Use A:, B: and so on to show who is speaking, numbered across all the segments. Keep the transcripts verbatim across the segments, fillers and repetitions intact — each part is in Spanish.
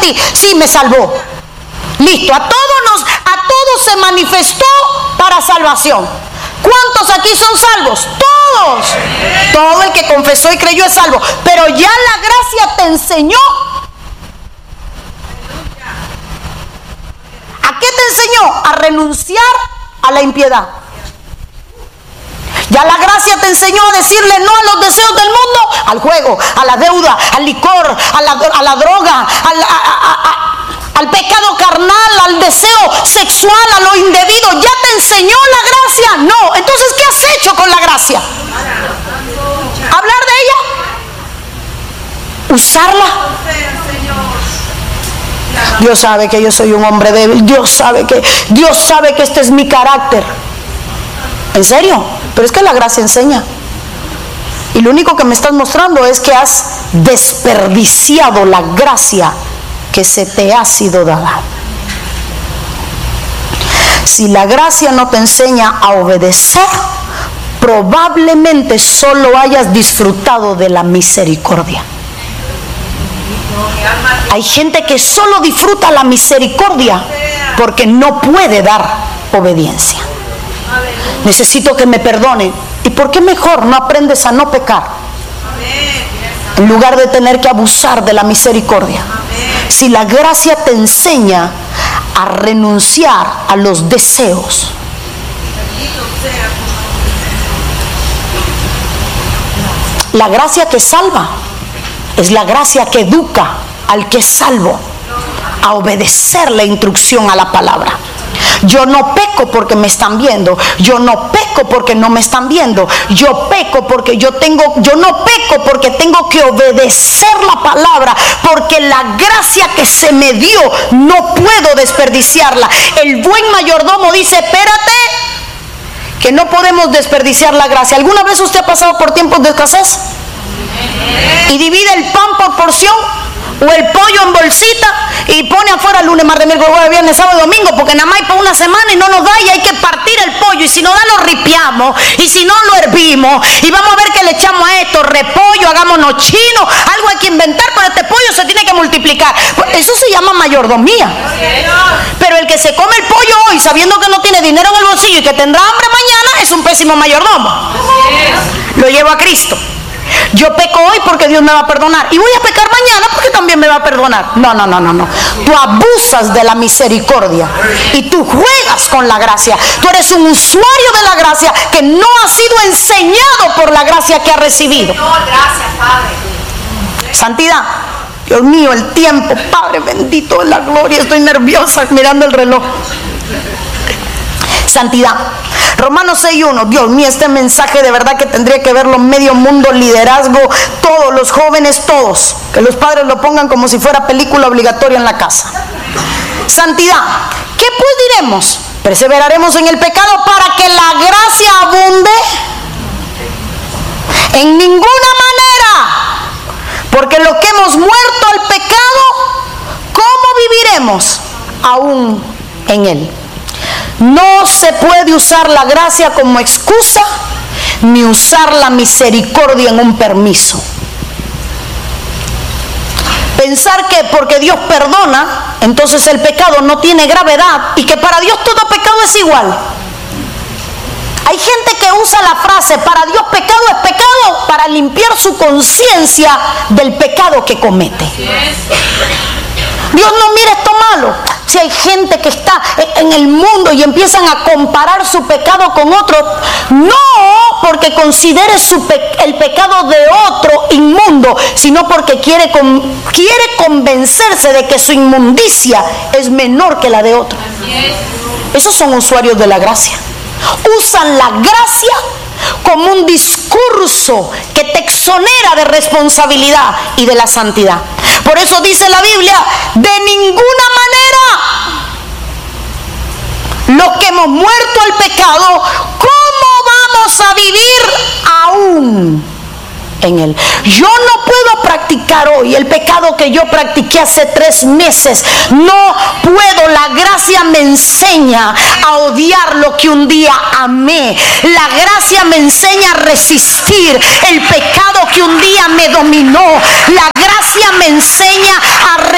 A: ti? Sí, me salvó. Listo, a todos nos, a todos se manifestó para salvación. ¿Cuántos aquí son salvos? Todos. Todo el que confesó y creyó es salvo. Pero ya la gracia te enseñó. ¿A qué te enseñó? A renunciar a la impiedad. Ya la gracia te enseñó a decirle no a los deseos del mundo, al juego, a la deuda, al licor, a la, a la droga, al, a, a, a, al pecado carnal, al deseo sexual, a lo indebido. ¿Ya te enseñó la gracia? No. Entonces, ¿qué has hecho con la gracia? ¿Hablar de ella? ¿Usarla? Dios sabe que yo soy un hombre débil. Dios sabe que, Dios sabe que este es mi carácter. ¿En serio? Pero es que la gracia enseña. Y lo único que me estás mostrando es que has desperdiciado la gracia que se te ha sido dada. Si la gracia no te enseña a obedecer, probablemente solo hayas disfrutado de la misericordia. Hay gente que solo disfruta la misericordia porque no puede dar obediencia. Necesito que me perdonen. ¿Y por qué mejor no aprendes a no pecar? En lugar de tener que abusar de la misericordia. Si la gracia te enseña a renunciar a los deseos. La gracia que salva es la gracia que educa al que es salvo a obedecer la instrucción a la palabra. Yo no peco porque me están viendo. Yo no peco porque no me están viendo. Yo peco porque yo tengo, yo no peco porque tengo que obedecer la palabra, porque la gracia que se me dio no puedo desperdiciarla. El buen mayordomo dice, espérate, que no podemos desperdiciar la gracia. ¿Alguna vez usted ha pasado por tiempos de escasez? Y divide el pan por porción o el pollo en bolsita y pone afuera lunes, martes, miércoles, jueves, viernes, sábado y domingo, porque nada más hay para una semana y no nos da y hay que partir el pollo, y si no da lo ripiamos, y si no lo hervimos, y vamos a ver qué le echamos a esto, repollo, hagámonos chino, algo hay que inventar, pero este pollo se tiene que multiplicar. Eso se llama mayordomía. Pero el que se come el pollo hoy sabiendo que no tiene dinero en el bolsillo y que tendrá hambre mañana es un pésimo mayordomo. Lo llevo a Cristo. Yo peco hoy porque Dios me va a perdonar y voy a pecar mañana porque también me va a perdonar. No, no, no, no, no. Tú abusas de la misericordia y tú juegas con la gracia. Tú eres un usuario de la gracia que no ha sido enseñado por la gracia que ha recibido. Gracias, Padre. Santidad. Dios mío, el tiempo, Padre bendito de la gloria. Estoy nerviosa mirando el reloj. Santidad. Romanos seis uno. Dios mío, este mensaje de verdad que tendría que verlo medio mundo, liderazgo, todos los jóvenes, todos. Que los padres lo pongan como si fuera película obligatoria en la casa. Santidad. ¿Qué pues diremos? ¿Perseveraremos en el pecado para que la gracia abunde? En ninguna manera. Porque lo que hemos muerto al pecado, ¿cómo viviremos aún en él? No se puede usar la gracia como excusa, ni usar la misericordia en un permiso. Pensar que porque Dios perdona, entonces el pecado no tiene gravedad y que para Dios todo pecado es igual. Hay gente que usa la frase, para Dios pecado es pecado, para limpiar su conciencia del pecado que comete. Dios no mira esto malo. Si hay gente que está en el mundo y empiezan a comparar su pecado con otro, no porque considere su pe el pecado de otro inmundo, sino porque quiere, con quiere convencerse de que su inmundicia es menor que la de otro. Esos son usuarios de la gracia. Usan la gracia como un discurso que te exonera de responsabilidad y de la santidad. Por eso dice la Biblia, de ninguna manera los que hemos muerto al pecado, ¿cómo vamos a vivir aún en él? Yo no puedo practicar hoy el pecado que yo practiqué hace tres meses. No puedo. La gracia me enseña a odiar lo que un día amé. La gracia me enseña a resistir el pecado que un día me dominó. La gracia me enseña a repulsar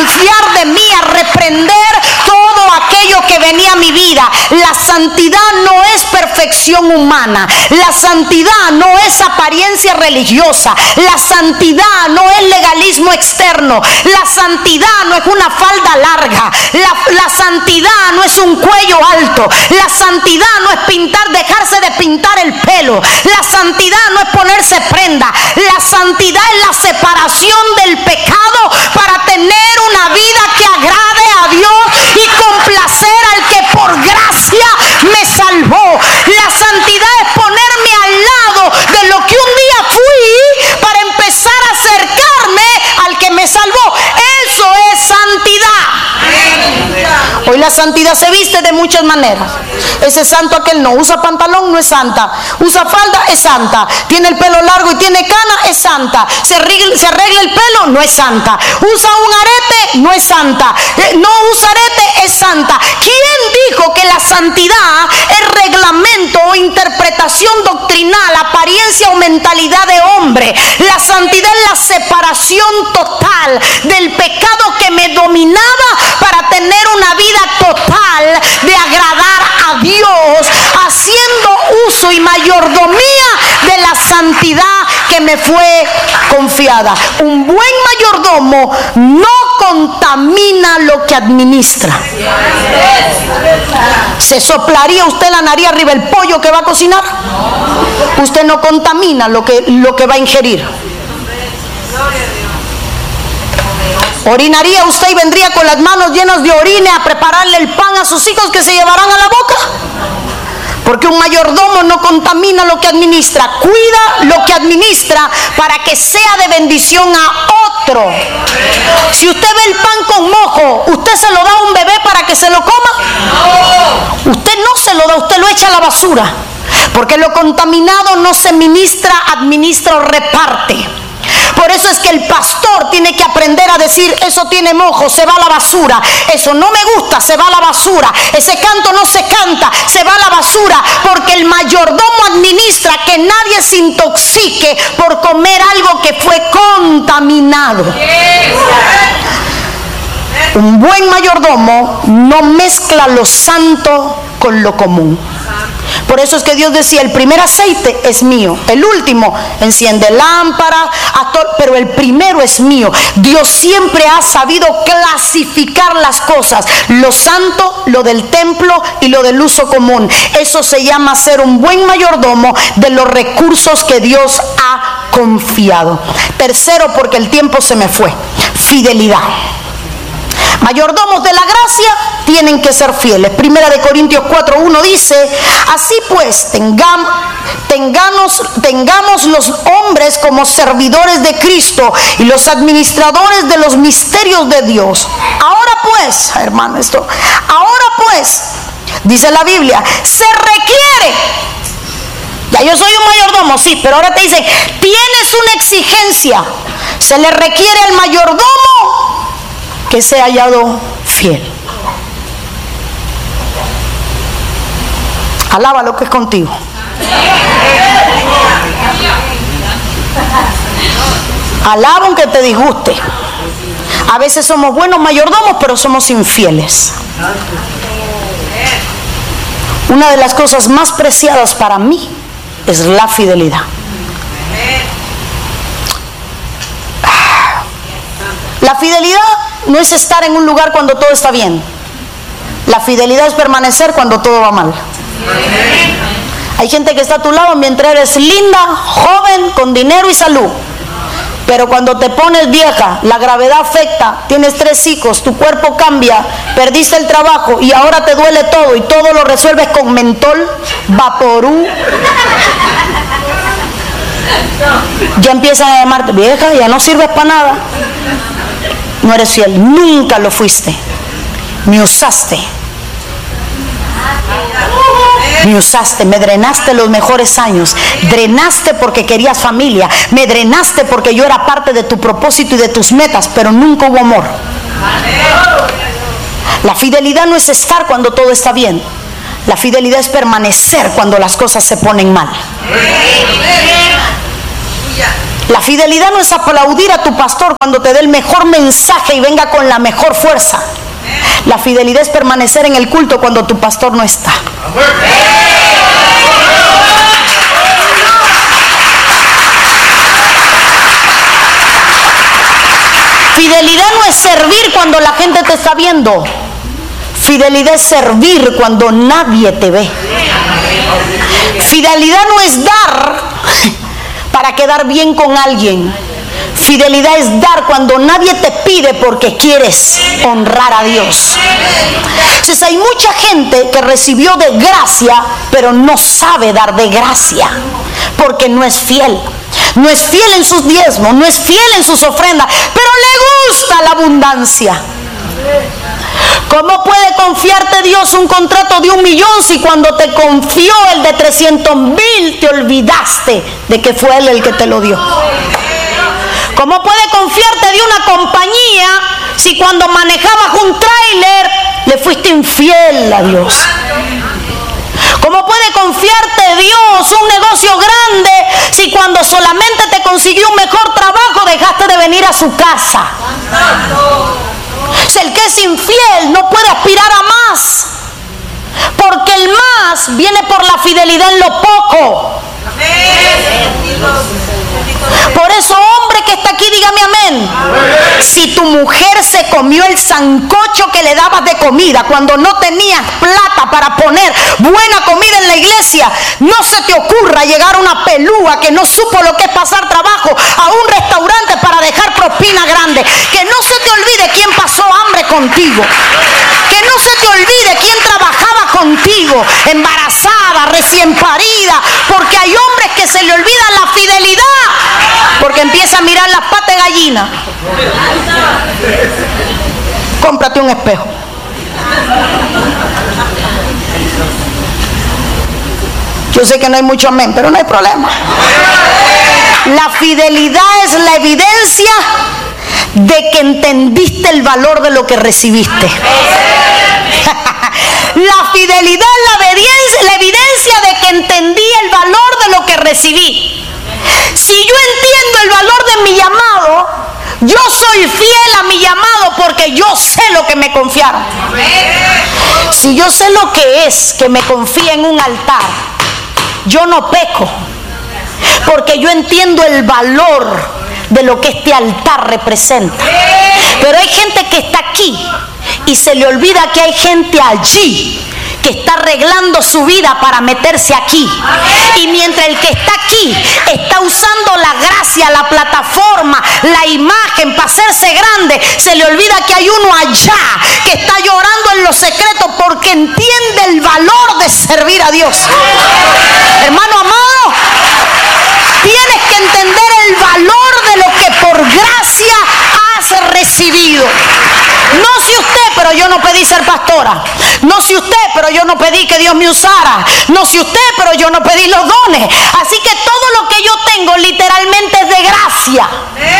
A: limpiar de mí, a reprender todo aquello que venía a mi vida. La santidad no es perfección humana. La santidad no es apariencia religiosa. La santidad no es legalismo externo. La santidad no es una falda larga. La, la santidad no es un cuello alto. La santidad no es pintar, dejarse de pintar el pelo. La santidad no es ponerse prenda. La santidad es la separación del pecado para tener una vida que agrade a Dios y complacer al que por gracia me salvó. La santidad es ponerme al lado de lo que un día fui para empezar a acercarme al que me salvó. Eso es santidad. Hoy la santidad se viste de muchas maneras. Ese es santo, aquel no. Usa pantalón, no es santa. Usa falda, es santa. Tiene el pelo largo y tiene cana, es santa. Se arregla, se arregla el pelo, no es santa. Usa un arete, no es santa. No usa arete, es santa. ¿Quién dijo que la santidad es reglamento o interpretación doctrinal, apariencia o mentalidad de hombre? La santidad es la separación total del pecado que me dominaba para tener una vida total de agradar a Dios, haciendo uso y mayordomía de la santidad que me fue confiada. Un buen mayordomo no contamina lo que administra. ¿Se soplaría usted la nariz arriba el pollo que va a cocinar? Usted no contamina lo que, lo que va a ingerir. ¿Orinaría usted y vendría con las manos llenas de orina a prepararle el pan a sus hijos que se llevarán a la boca? Porque un mayordomo no contamina lo que administra, cuida lo que administra para que sea de bendición a otro. Si usted ve el pan con mojo, ¿usted se lo da a un bebé para que se lo coma? Usted no se lo da, usted lo echa a la basura. Porque lo contaminado no se ministra, administra o reparte. Por eso es que el pastor tiene que aprender a decir: eso tiene mojo, se va a la basura. Eso no me gusta, se va a la basura. Ese canto no se canta, se va a la basura. Porque el mayordomo administra que nadie se intoxique por comer algo que fue contaminado. Un buen mayordomo no mezcla lo santo con lo común. Por eso es que Dios decía: el primer aceite es mío, el último enciende lámpara, pero el primero es mío. Dios siempre ha sabido clasificar las cosas, lo santo, lo del templo y lo del uso común. Eso se llama ser un buen mayordomo de los recursos que Dios ha confiado. Tercero, porque el tiempo se me fue: fidelidad. Mayordomos de la gracia tienen que ser fieles. Primera de Corintios cuatro uno dice: así pues, tengamos, tengamos, tengamos los hombres como servidores de Cristo y los administradores de los misterios de Dios. Ahora pues, hermano, esto, ahora pues, dice la Biblia, se requiere. Ya yo soy un mayordomo, sí, pero ahora te dice, tienes una exigencia. Se le requiere al mayordomo que sea hallado fiel. Alaba lo que es contigo. Alaba aunque te disguste. A veces somos buenos mayordomos, pero somos infieles. Una de las cosas más preciadas para mí es la fidelidad. La fidelidad no es estar en un lugar cuando todo está bien. La fidelidad es permanecer cuando todo va mal. Hay gente que está a tu lado mientras eres linda, joven, con dinero y salud. Pero cuando te pones vieja, la gravedad afecta, tienes tres hijos, tu cuerpo cambia, perdiste el trabajo y ahora te duele todo y todo lo resuelves con mentol, vaporú. Ya empiezan a llamarte vieja, ya no sirves para nada. No eres fiel, nunca lo fuiste. Me usaste. Me usaste, me drenaste los mejores años. Drenaste porque querías familia. Me drenaste porque yo era parte de tu propósito y de tus metas, pero nunca hubo amor. La fidelidad no es estar cuando todo está bien. La fidelidad es permanecer cuando las cosas se ponen mal. La fidelidad no es aplaudir a tu pastor cuando te dé el mejor mensaje y venga con la mejor fuerza. La fidelidad es permanecer en el culto cuando tu pastor no está. Fidelidad no es servir cuando la gente te está viendo. Fidelidad es servir cuando nadie te ve. Fidelidad no es dar para quedar bien con alguien. Fidelidad es dar cuando nadie te pide porque quieres honrar a Dios. Entonces hay mucha gente que recibió de gracia, pero no sabe dar de gracia, porque no es fiel. No es fiel en sus diezmos, no es fiel en sus ofrendas, pero le gusta la abundancia. ¿Cómo puede confiarte Dios un contrato de un millón si cuando te confió el de trescientos mil te olvidaste de que fue Él el que te lo dio? ¿Cómo puede confiarte de una compañía si cuando manejabas un tráiler le fuiste infiel a Dios? ¿Cómo puede confiarte Dios un negocio grande si cuando solamente te consiguió un mejor trabajo dejaste de venir a su casa? Si el que es infiel no puede aspirar a más, porque el más viene por la fidelidad en lo poco. Por eso, hombre que está aquí, dígame amén. Si tu mujer se comió el sancocho que le dabas de comida cuando no tenías plata para poner buena comida en la iglesia, no se te ocurra llegar a una pelúa que no supo lo que es pasar trabajo a un restaurante para dejar propina grande. Que no se te olvide quién pasó hambre contigo. Que no se te olvide quién trabajaba contigo, embarazada, recién parida, porque hay hombres que se le olvida la fidelidad porque empieza a mirar las patas de gallina. Cómprate un espejo. Yo sé que no hay mucho amén, pero no hay problema. La fidelidad es la evidencia de que entendiste el valor de lo que recibiste. La fidelidad es la evidencia, la evidencia de que entendí el valor de lo que recibí. Si yo entiendo el valor de mi llamado, yo soy fiel a mi llamado porque yo sé lo que me confiaron. Si yo sé lo que es que me confíe en un altar, yo no peco, porque yo entiendo el valor de lo que este altar representa. Pero hay gente que está aquí y se le olvida que hay gente allí que está arreglando su vida para meterse aquí. Y mientras el que está aquí está usando la gracia, la plataforma, la imagen para hacerse grande, se le olvida que hay uno allá que está llorando en los secretos porque entiende el valor de servir a Dios. Hermano amado, tienes que entender el valor de lo que por gracia has recibido. No si usted, pero yo no pedí ser pastora. No si usted, pero yo no pedí que Dios me usara. No si usted, pero yo no pedí los dones. Así que todo lo que yo tengo literalmente es de gracia.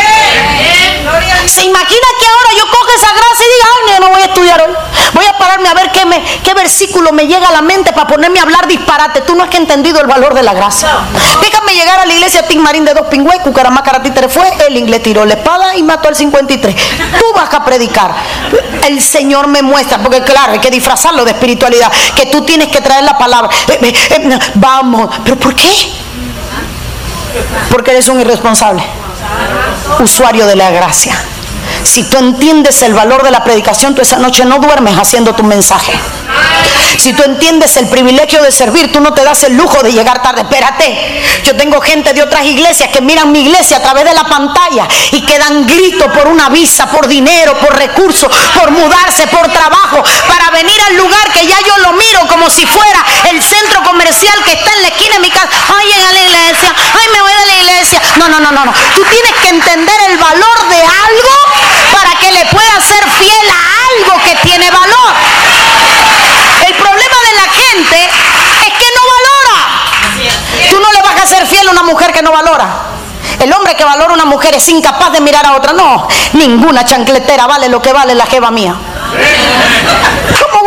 A: ¿Se imagina que ahora yo cojo esa gracia y diga, ay, yo no voy a estudiar hoy? Voy a pararme a ver qué, me, qué versículo me llega a la mente para ponerme a hablar disparate. Tú no has que entendido el valor de la gracia. Déjame llegar a la iglesia Tim Marín de Dos Pingües, Cucaramacaratí fue, el inglés tiró la espada y mató al cincuenta y tres. Tú vas a predicar. El Señor me muestra, porque claro, hay que disfrazarlo de espiritualidad, que tú tienes que traer la palabra. Eh, eh, eh, vamos, ¿pero por qué? Porque eres un irresponsable, usuario de la gracia. Si tú entiendes el valor de la predicación, tú esa noche no duermes haciendo tu mensaje. Si tú entiendes el privilegio de servir, tú no te das el lujo de llegar tarde. Espérate, yo tengo gente de otras iglesias que miran mi iglesia a través de la pantalla y que dan grito por una visa, por dinero, por recursos, por mudarse, por trabajo, para venir al lugar que ya yo lo miro como si fuera el centro comercial que está en la esquina de mi casa. Ay, llega a la iglesia, ay, me voy de la iglesia. No, no, no, no, no. Tú tienes que entender el valor de algo para que le puedas ser fiel a algo que tiene valor. El problema de la gente es que no valora. Tú no le vas a ser fiel a una mujer que no valora. El hombre que valora a una mujer es incapaz de mirar a otra. No, ninguna chancletera vale lo que vale la jeva mía. ¿Cómo voy a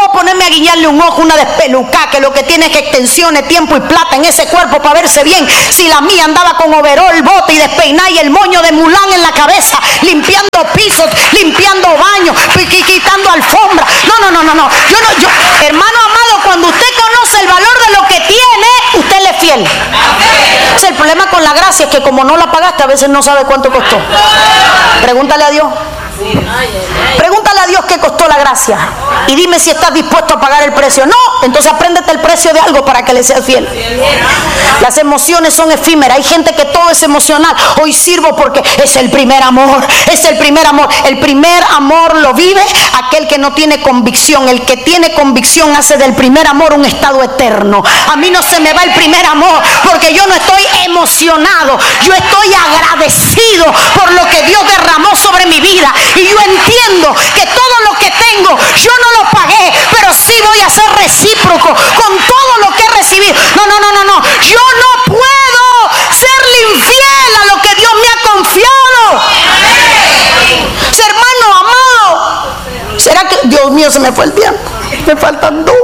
A: puedo ponerme a guiñarle un ojo, una despelucada, que lo que tiene es extensiones, tiempo y plata en ese cuerpo para verse bien. Si la mía andaba con overol, bote y despeinada y el moño de Mulán en la cabeza, limpiando pisos, limpiando baños, quitando alfombra. No, no, no, no, no. Yo no, yo, hermano amado, cuando usted conoce el valor de lo que tiene, usted le es fiel. O sea, el problema con la gracia es que como no la pagaste, a veces no sabe cuánto costó. Pregúntale a Dios. Pregúntale a Dios qué costó la gracia y dime si estás dispuesto a pagar el precio. No, entonces apréndete el precio de algo para que le seas fiel. Las emociones son efímeras. Hay gente que todo es emocional. Hoy sirvo porque es el primer amor, es el primer amor. El primer amor lo vive aquel que no tiene convicción. El que tiene convicción hace del primer amor un estado eterno. A mí no se me va el primer amor porque yo no estoy emocionado, yo estoy agradecido por lo que Dios derramó sobre mi vida. Y yo entiendo que todo lo que tengo yo no lo pagué, pero sí voy a ser recíproco con todo lo que he recibido. No, no, no, no, no. Yo no puedo serle infiel a lo que Dios me ha confiado. Sí, hermano amado. ¿Será que, Dios mío, se me fue el tiempo? Me faltan dos.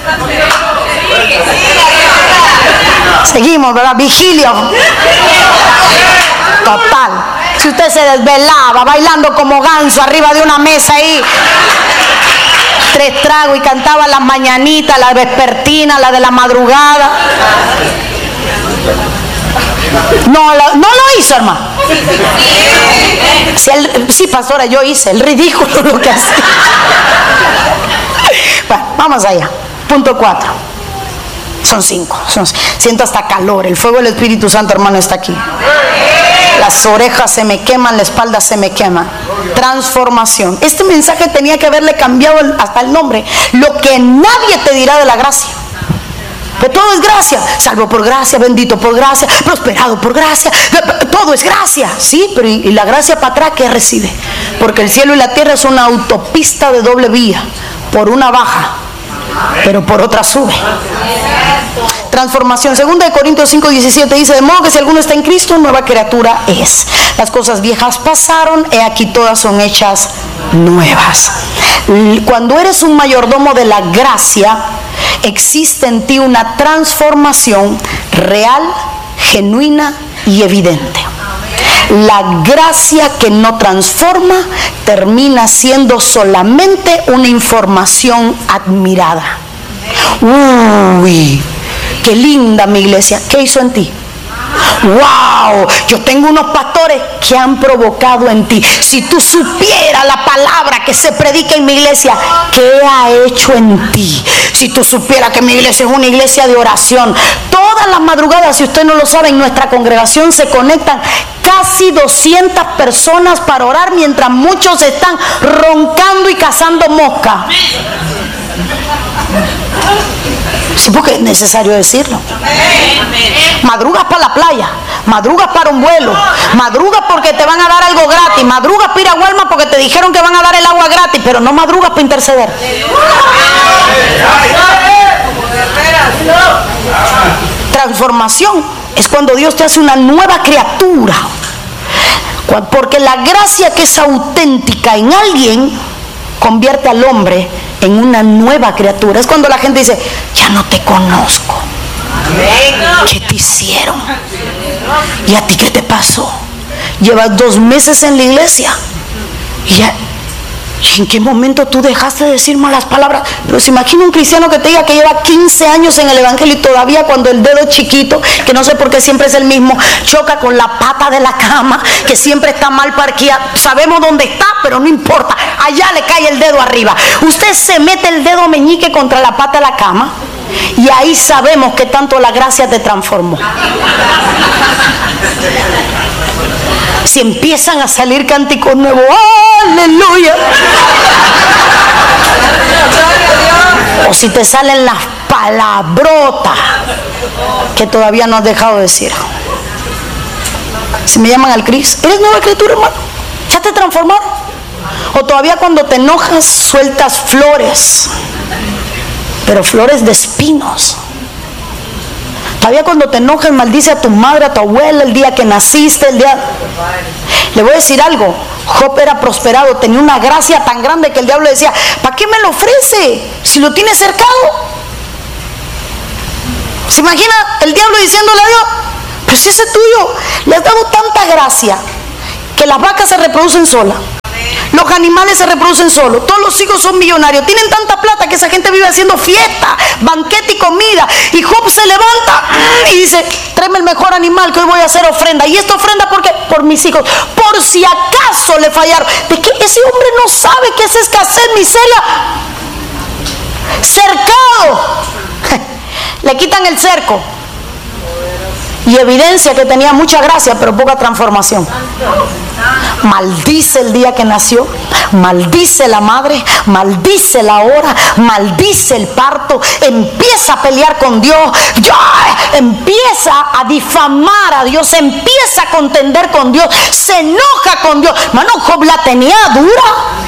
A: Seguimos, ¿verdad? Vigilia. Total. Si usted se desvelaba bailando como ganso arriba de una mesa ahí, tres tragos y cantaba las mañanitas, la vespertina, la de la madrugada. No, la, no lo hizo, hermano. Si el, sí, pastora, yo hice el ridículo lo que hacía. Bueno, vamos allá. Punto cuatro. Son cinco. Son, siento hasta calor. El fuego del Espíritu Santo, hermano, está aquí. Las orejas se me queman, la espalda se me quema. Transformación. Este mensaje tenía que haberle cambiado hasta el nombre. Lo que nadie te dirá de la gracia. Que todo es gracia. Salvo por gracia, bendito por gracia, prosperado por gracia. Todo es gracia. Sí, pero ¿y, y la gracia para atrás qué recibe? Porque el cielo y la tierra es una autopista de doble vía. Por una baja, pero por otra sube. Transformación. Segunda de Corintios cinco diecisiete dice: de modo que si alguno está en Cristo, nueva criatura es. Las cosas viejas pasaron, he aquí todas son hechas nuevas. Cuando eres un mayordomo de la gracia, existe en ti una transformación real, genuina y evidente. La gracia que no transforma termina siendo solamente una información admirada. Uy, qué linda mi iglesia. ¿Qué hizo en ti? Wow, yo tengo unos pastores que han provocado en ti. Si tú supieras la palabra que se predica en mi iglesia, ¿qué ha hecho en ti? Si tú supieras que mi iglesia es una iglesia de oración. Todas las madrugadas, si usted no lo sabe, en nuestra congregación se conectan casi doscientas personas para orar, mientras muchos están roncando y cazando mosca. Sí, porque es necesario decirlo. Madrugas para la playa, madrugas para un vuelo, madrugas porque te van a dar algo gratis, madrugas para ir a Walmart porque te dijeron que van a dar el agua gratis, pero no madrugas para interceder. Transformación es cuando Dios te hace una nueva criatura, porque la gracia que es auténtica en alguien convierte al hombre en una nueva criatura. Es cuando la gente dice: ya no te conozco. ¿Qué te hicieron? ¿Y a ti qué te pasó? Llevas dos meses en la iglesia y ya, ¿y en qué momento tú dejaste de decir malas palabras? Pero se imagina un cristiano que te diga que lleva quince años en el evangelio y todavía, cuando el dedo es chiquito, que no sé por qué siempre es el mismo, choca con la pata de la cama, que siempre está mal parqueada. Sabemos dónde está, pero no importa, allá le cae el dedo arriba. Usted se mete el dedo meñique contra la pata de la cama y ahí sabemos que tanto la gracia te transformó. Si empiezan a salir cánticos nuevos, aleluya. O si te salen las palabrotas que todavía no has dejado de decir. Si me llaman al Cris, ¿eres nueva criatura, hermano? ¿Ya te transformaron? O todavía cuando te enojas sueltas flores, pero flores de espinos. Todavía cuando te enojas maldice a tu madre, a tu abuela, el día que naciste, el día... Le voy a decir algo. Job era prosperado, tenía una gracia tan grande que el diablo decía, ¿para qué me lo ofrece si lo tiene cercado? ¿Se imagina el diablo diciéndole a Dios, pero si ese es tuyo, le has dado tanta gracia que las vacas se reproducen solas, los animales se reproducen solos, todos los hijos son millonarios, tienen tanta plata que esa gente vive haciendo fiesta, banquete y comida, y Job se levanta y dice, tráeme el mejor animal que hoy voy a hacer ofrenda, y esta ofrenda porque por mis hijos, por si acaso le fallaron. ¿De qué? Ese hombre no sabe qué es escasez, miseria. Cercado, le quitan el cerco y evidencia que tenía mucha gracia pero poca transformación. Maldice el día que nació, maldice la madre, maldice la hora, maldice el parto, empieza a pelear con Dios, Dios empieza a difamar a Dios, empieza a contender con Dios, se enoja con Dios. Mano, Job la tenía dura.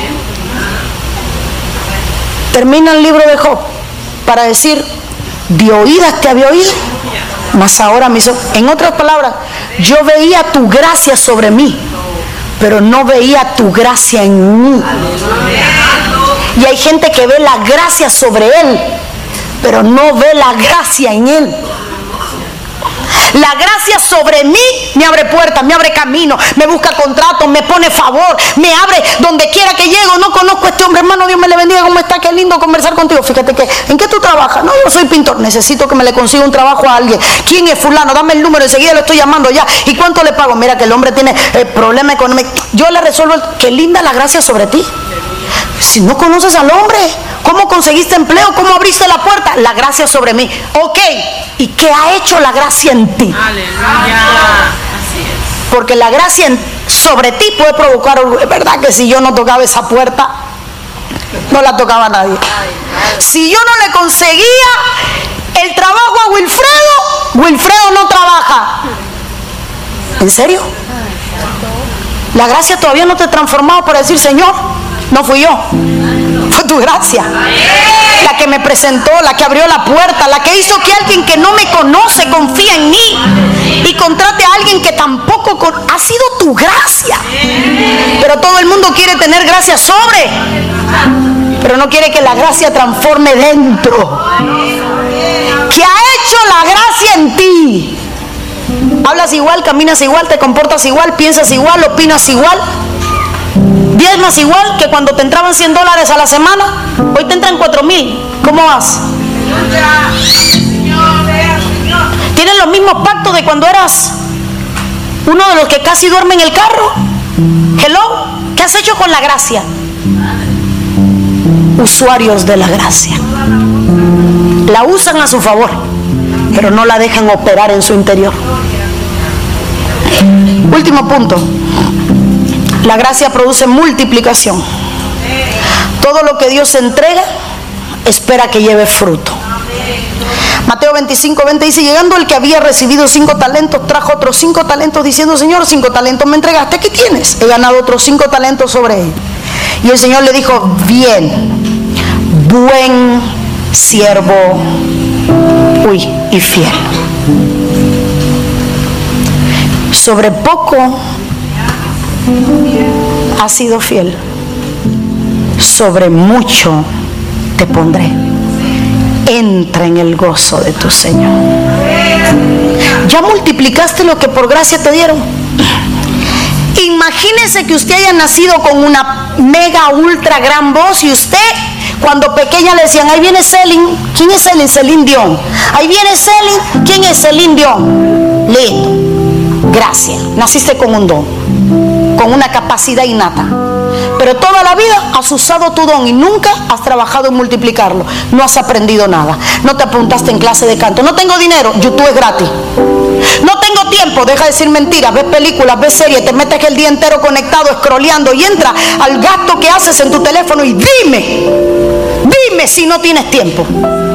A: Termina el libro de Job para decir, de oídas te había oído, mas ahora me hizo. En otras palabras, yo veía tu gracia sobre mí, pero no veía tu gracia en mí. Y hay gente que ve la gracia sobre él, pero no ve la gracia en él. La gracia sobre mí me abre puertas, me abre camino, me busca contratos, me pone favor, me abre donde quiera que llego. No conozco a este hombre, hermano, Dios me le bendiga, ¿cómo está? Qué lindo conversar contigo. Fíjate que, ¿en qué tú trabajas? No, yo soy pintor, necesito que me le consiga un trabajo a alguien. ¿Quién es fulano? Dame el número, enseguida lo estoy llamando ya. ¿Y cuánto le pago? Mira que el hombre tiene eh, problema económico. Yo le resuelvo. Qué linda la gracia sobre ti. Si no conoces al hombre, ¿cómo conseguiste empleo? ¿Cómo abriste la puerta? La gracia sobre mí. Ok, ¿y qué ha hecho la gracia en ti? Aleluya. Así es. Porque la gracia en, sobre ti puede provocar orgullo. Es verdad que si yo no tocaba esa puerta, no la tocaba nadie. Si yo no le conseguía el trabajo a Wilfredo, Wilfredo no trabaja. ¿En serio? La gracia todavía no te ha transformado para decir, Señor, no fui yo, fue tu gracia la que me presentó, la que abrió la puerta, la que hizo que alguien que no me conoce confíe en mí y contrate a alguien que tampoco con... ha sido tu gracia. Pero todo el mundo quiere tener gracia sobre, pero no quiere que la gracia transforme dentro. ¿Qué ha hecho la gracia en ti? Hablas igual, caminas igual, te comportas igual, piensas igual, opinas igual, diezmas igual que cuando te entraban cien dólares a la semana, hoy te entran cuatro mil. ¿Cómo vas? ¿Tienes los mismos pactos de cuando eras uno de los que casi duerme en el carro? Hello, ¿qué has hecho con la gracia? Usuarios de la gracia. La usan a su favor, pero no la dejan operar en su interior. Último punto. La gracia produce multiplicación. Todo lo que Dios entrega, espera que lleve fruto. Mateo veinticinco, veinte dice, llegando el que había recibido cinco talentos, trajo otros cinco talentos diciendo, Señor, cinco talentos me entregaste, ¿qué tienes? He ganado otros cinco talentos sobre él. Y el Señor le dijo, bien, buen siervo, uy, y fiel. Sobre poco has sido fiel, sobre mucho te pondré. Entra en el gozo de tu Señor. ¿Ya multiplicaste lo que por gracia te dieron? Imagínese que usted haya nacido con una mega ultra gran voz y usted cuando pequeña le decían, ahí viene Celine. ¿Quién es Celine? Celine Dion. Ahí viene Celine. ¿Quién es Celine Dion? Lindo. Gracias. Naciste con un don, con una capacidad innata. Pero toda la vida has usado tu don y nunca has trabajado en multiplicarlo. No has aprendido nada. No te apuntaste en clase de canto. No tengo dinero, YouTube es gratis. No tengo tiempo, deja de decir mentiras. Ves películas, ves series, te metes el día entero conectado, scrolleando y entra al gasto que haces en tu teléfono y dime, dime si no tienes tiempo.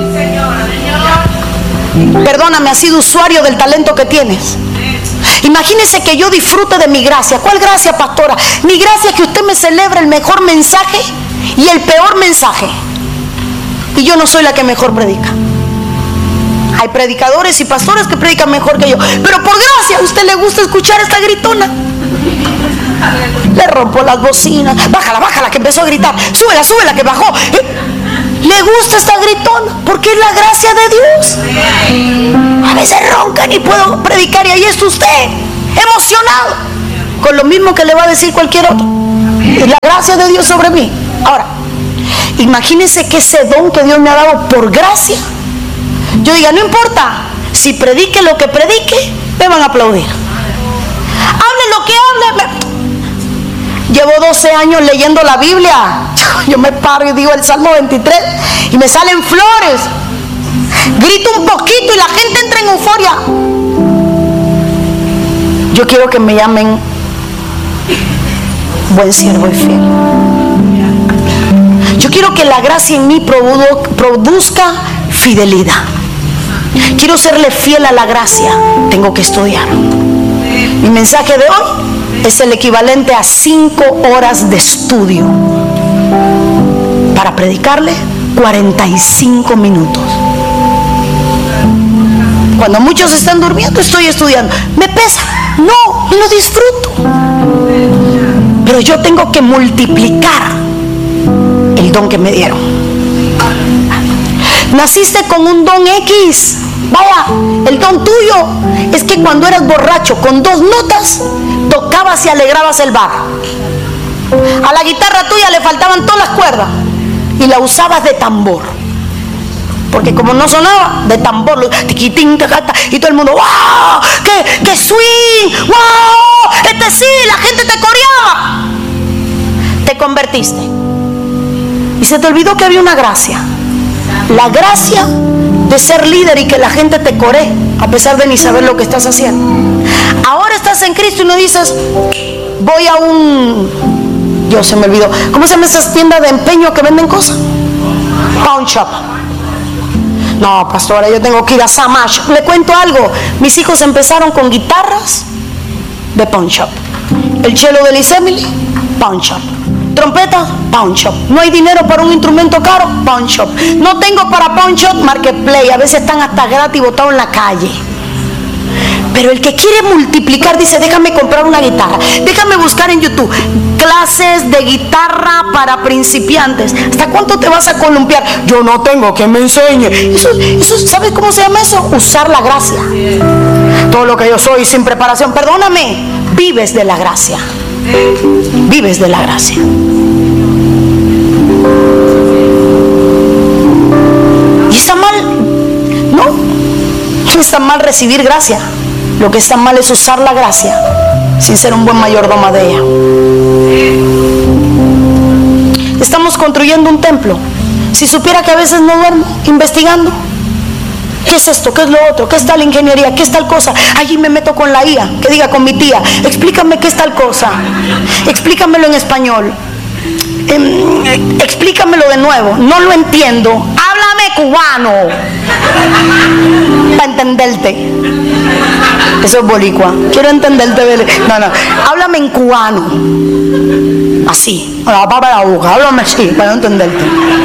A: Perdóname, has sido usuario del talento que tienes. Imagínese que yo disfrute de mi gracia. ¿Cuál gracia, pastora? Mi gracia es que usted me celebra el mejor mensaje y el peor mensaje. Y yo no soy la que mejor predica. Hay predicadores y pastores que predican mejor que yo. Pero por gracia a usted le gusta escuchar esta gritona. Le rompo las bocinas. Bájala, bájala, que empezó a gritar. Súbela, súbela, que bajó. Le gusta esta gritona porque es la gracia de Dios. A veces roncan y puedo predicar y ahí está usted, emocionado, con lo mismo que le va a decir cualquier otro. Es la gracia de Dios sobre mí. Ahora, imagínense que ese don que Dios me ha dado por gracia, yo diga, no importa, si predique lo que predique, me van a aplaudir. Hable lo que hable. Me... Llevo doce años leyendo la Biblia. Yo me paro y digo el Salmo veintitrés y me salen flores. Grito un poquito y la gente entra en euforia. Yo quiero que me llamen buen siervo y fiel. Yo quiero que la gracia en mí produ- produzca fidelidad. Quiero serle fiel a la gracia. Tengo que estudiar. Mi mensaje de hoy es el equivalente a cinco horas de estudio para predicarle cuarenta y cinco minutos. Cuando muchos están durmiendo, estoy estudiando. ¿Me pesa? No, lo disfruto. Pero yo tengo que multiplicar el don que me dieron. Naciste con un don X. Vaya, el don tuyo es que cuando eras borracho con dos notas tocabas y alegrabas el bar. A la guitarra tuya le faltaban todas las cuerdas y la usabas de tambor, porque como no sonaba, de tambor, tiquitín, tacata, y todo el mundo, ¡wow! ¡Qué, qué swing! ¡Wow! Este sí, la gente te coreaba. Te convertiste y se te olvidó que había una gracia. La gracia de ser líder y que la gente te coree a pesar de ni saber lo que estás haciendo. Ahora estás en Cristo y no dices, voy a un, Dios, se me olvidó, ¿cómo se llama esas tiendas de empeño que venden cosas? Pawn shop. No, pastora, yo tengo que ir a Samash. Le cuento algo, mis hijos empezaron con guitarras de pawn shop. El cello de Liz Emily, pawn shop. Trompeta, pawn shop. No hay dinero para un instrumento caro, pawn shop. No tengo para pawn shop, marketplace. A veces están hasta gratis botados en la calle. Pero el que quiere multiplicar dice, déjame comprar una guitarra, déjame buscar en YouTube clases de guitarra para principiantes. ¿Hasta cuánto te vas a columpiar? Yo no tengo, que me enseñe. Eso, eso, ¿sabes cómo se llama eso? Usar la gracia. Todo lo que yo soy sin preparación, perdóname, vives de la gracia. Vives de la gracia. ¿Y está mal? No, no está mal recibir gracia. Lo que está mal es usar la gracia sin ser un buen mayordomo de ella. Estamos construyendo un templo. Si supiera que a veces no duermo investigando, ¿qué es esto? ¿Qué es lo otro? ¿Qué es tal ingeniería? ¿Qué es tal cosa? Allí me meto con la I A, que diga con mi tía, explícame qué es tal cosa, explícamelo en español, eh, explícamelo de nuevo, no lo entiendo, háblame cubano para entenderte. Eso es boricua, quiero entenderte. No, no, háblame en cubano, así, a la papa de la boca, háblame así para entenderte.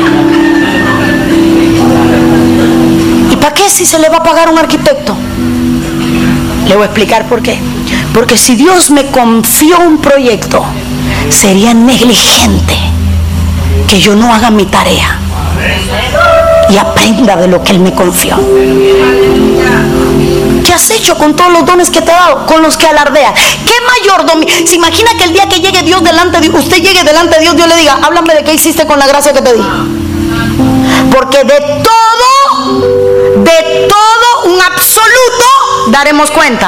A: ¿Para qué si se le va a pagar a un arquitecto? Le voy a explicar por qué. Porque si Dios me confió un proyecto, sería negligente que yo no haga mi tarea y aprenda de lo que Él me confió. ¿Qué has hecho con todos los dones que te he dado? Con los que alardea. ¿Qué mayordomía? ¿Se imagina que el día que llegue Dios delante de usted llegue delante de Dios, Dios le diga, háblame de qué hiciste con la gracia que te di? Porque de todo, de todo un absoluto daremos cuenta.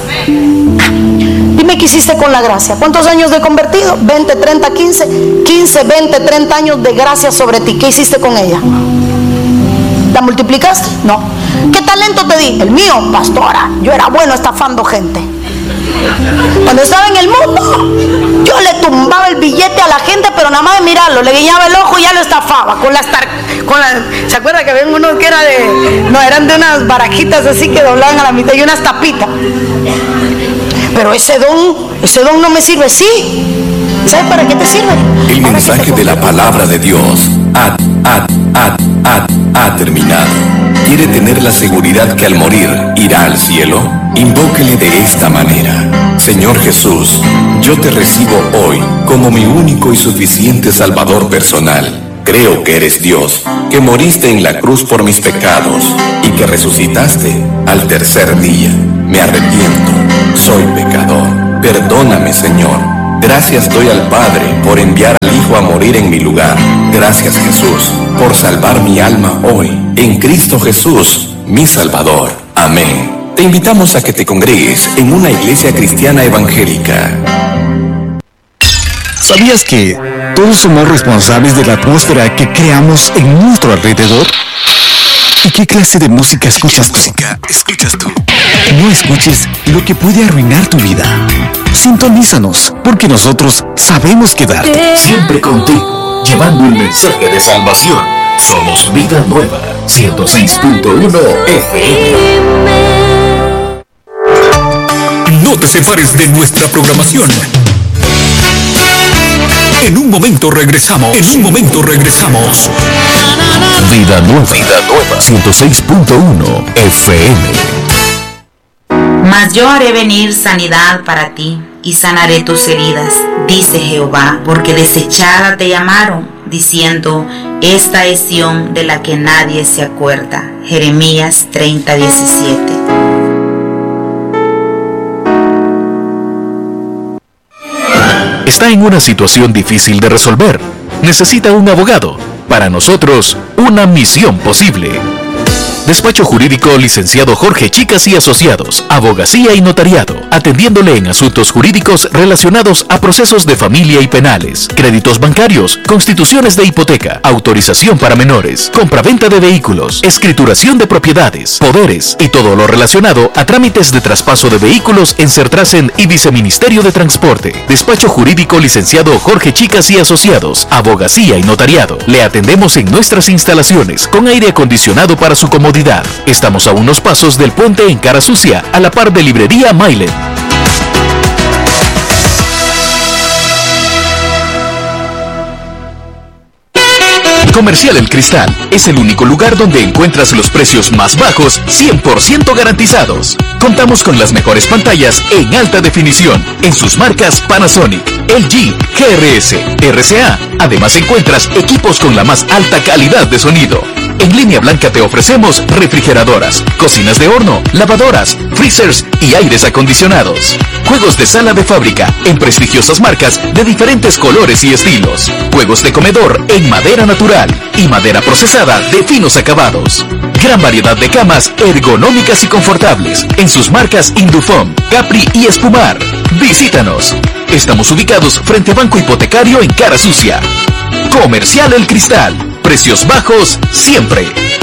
A: Dime qué hiciste con la gracia. ¿Cuántos años de convertido? veinte, treinta, quince, quince, veinte, treinta años de gracia sobre ti. ¿Qué hiciste con ella? ¿La multiplicaste? No. ¿Qué talento te di? El mío, pastora. Yo era bueno estafando gente. Cuando estaba en el mundo, yo le tumbaba el billete a la gente, pero nada más de mirarlo, le guiñaba el ojo y ya lo estafaba con las tar con la, ¿se acuerda que había unos que era de, no, eran de unas barajitas así que doblaban a la mitad y unas tapitas? Pero ese don, ese don no me sirve, sí. ¿Sabes para qué te sirve?
B: El mensaje de la palabra de Dios ha, ha, ha, ha, ha terminado. quiere tener la seguridad que al morir irá al cielo, invóquele de esta manera: Señor Jesús, yo te recibo hoy como mi único y suficiente Salvador personal. Creo que eres Dios, que moriste en la cruz por mis pecados y que resucitaste al tercer día. Me arrepiento, soy pecador. Perdóname, Señor. Gracias doy al Padre por enviar al Hijo a morir en mi lugar. Gracias, Jesús, por salvar mi alma hoy, en Cristo Jesús, mi Salvador. Amén. Te invitamos a que te congregues en una iglesia cristiana evangélica.
C: ¿Sabías que todos somos responsables de la atmósfera que creamos en nuestro alrededor? ¿Y qué clase de música escuchas tú?
B: música escuchas tú?
C: No escuches lo que puede arruinar tu vida. Sintonízanos, porque nosotros sabemos quedarte.
D: Siempre contigo, llevando el mensaje de salvación. Somos Vida Nueva, ciento seis punto uno F M.
E: No te separes de nuestra programación. En un momento regresamos. En un momento regresamos.
D: Vida Nueva, Vida Nueva, ciento seis punto uno F M.
F: Mas yo haré venir sanidad para ti, y sanaré tus heridas, dice Jehová, porque desechada te llamaron, diciendo, esta es Sión de la que nadie se acuerda. Jeremías treinta, diecisiete.
D: Está en una situación difícil de resolver. Necesita un abogado. Para nosotros, una misión posible. Despacho Jurídico Licenciado Jorge Chicas y Asociados, Abogacía y Notariado, atendiéndole en asuntos jurídicos relacionados a procesos de familia y penales, créditos bancarios, constituciones de hipoteca, autorización para menores, compraventa de vehículos, escrituración de propiedades, poderes y todo lo relacionado a trámites de traspaso de vehículos en Sertrasen y Viceministerio de Transporte. Despacho Jurídico Licenciado Jorge Chicas y Asociados, Abogacía y Notariado. Le atendemos en nuestras instalaciones con aire acondicionado para su comodidad. Estamos a unos pasos del puente en Cara Sucia, a la par de Librería Mailen. Comercial El Cristal es el único lugar donde encuentras los precios más bajos, cien por ciento garantizados. Contamos con las mejores pantallas en alta definición en sus marcas Panasonic, L G, G R S, R C A. Además encuentras equipos con la más alta calidad de sonido. En Línea Blanca te ofrecemos refrigeradoras, cocinas de horno, lavadoras, freezers y aires acondicionados. Juegos de sala de fábrica en prestigiosas marcas de diferentes colores y estilos. Juegos de comedor en madera natural y madera procesada de finos acabados. Gran variedad de camas ergonómicas y confortables en sus marcas Indufom, Capri y Espumar. Visítanos. Estamos ubicados frente a Banco Hipotecario en Cara Sucia. Comercial El Cristal. Precios bajos siempre.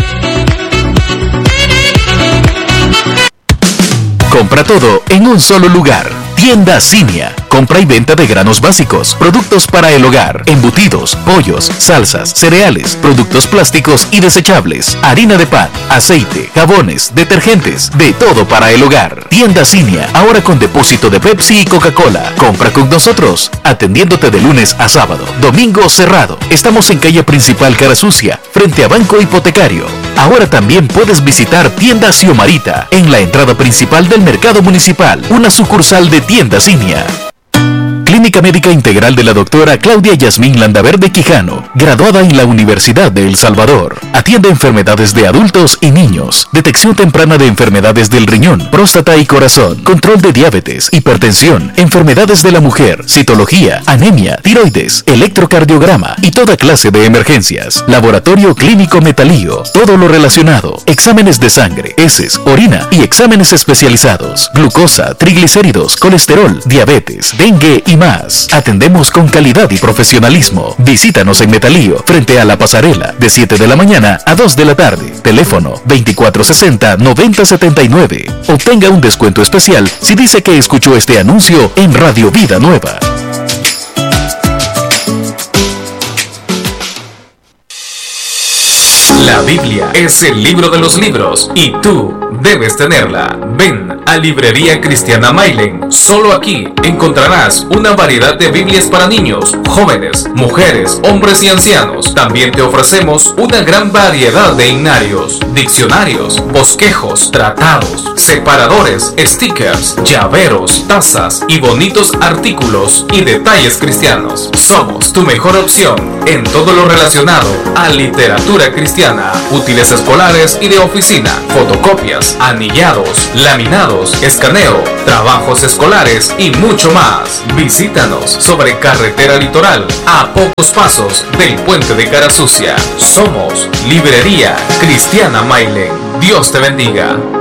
D: Compra todo en un solo lugar. Tienda Cinia. Compra y venta de granos básicos, productos para el hogar, embutidos, pollos, salsas, cereales, productos plásticos y desechables, harina de pan, aceite, jabones, detergentes, de todo para el hogar. Tienda Cinia, ahora con depósito de Pepsi y Coca-Cola. Compra con nosotros, atendiéndote de lunes a sábado. Domingo cerrado. Estamos en calle principal Cara Sucia, frente a Banco Hipotecario. Ahora también puedes visitar Tienda Xiomarita, en la entrada principal del Mercado Municipal, una sucursal de Tienda Cinia. Clínica Médica Integral de la doctora Claudia Yasmín Landaverde Quijano, graduada en la Universidad de El Salvador. Atiende enfermedades de adultos y niños, detección temprana de enfermedades del riñón, próstata y corazón, control de diabetes, hipertensión, enfermedades de la mujer, citología, anemia, tiroides, electrocardiograma y toda clase de emergencias. Laboratorio Clínico Metalío, todo lo relacionado, exámenes de sangre, heces, orina y exámenes especializados, glucosa, triglicéridos, colesterol, diabetes, dengue y más. Atendemos con calidad y profesionalismo. Visítanos en Metalío, frente a la pasarela, de siete de la mañana a dos de la tarde. Teléfono veinticuatro sesenta, noventa setenta y nueve. Obtenga un descuento especial si dice que escuchó este anuncio en Radio Vida Nueva. La Biblia es el libro de los libros y tú debes tenerla. Ven a
G: a Librería Cristiana Mailen. Solo aquí encontrarás una variedad de Biblias para niños, jóvenes, mujeres, hombres y ancianos. También te ofrecemos una gran variedad de himnarios, diccionarios, bosquejos, tratados, separadores, stickers, llaveros, tazas y bonitos artículos y detalles cristianos. Somos tu mejor opción en todo lo relacionado a literatura cristiana, útiles escolares y de oficina, fotocopias, anillados, laminados, escaneo, trabajos escolares y mucho más. Visítanos sobre Carretera Litoral, a pocos pasos del puente de Cara Sucia. Somos Librería Cristiana Mailen. Dios te bendiga.